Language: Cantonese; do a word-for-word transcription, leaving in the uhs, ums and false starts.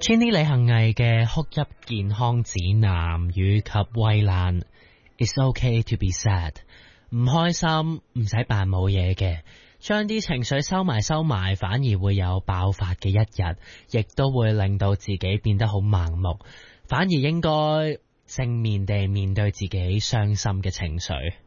Jenny 李幸毅嘅哭泣健康指南以及衛蘭 It's okay to be sad， 唔開心唔使扮冇嘢嘅，將啲情緒收埋收埋，反而會有爆發嘅一日，亦都會令到自己變得好盲目，反而應該正面地面對自己傷心嘅情緒。